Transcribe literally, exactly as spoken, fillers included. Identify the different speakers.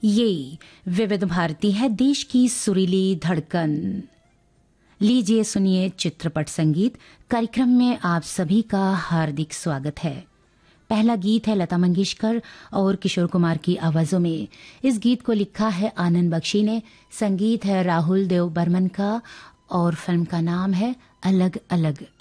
Speaker 1: ये विविध भारती है, देश की सुरीली धड़कन। लीजिए सुनिए चित्रपट संगीत कार्यक्रम में आप सभी का हार्दिक स्वागत है। पहला गीत है लता मंगेशकर और किशोर कुमार की आवाजों में। इस गीत को लिखा है आनंद बख्शी ने, संगीत है राहुल देव बर्मन का और फिल्म का नाम है अलग अलग।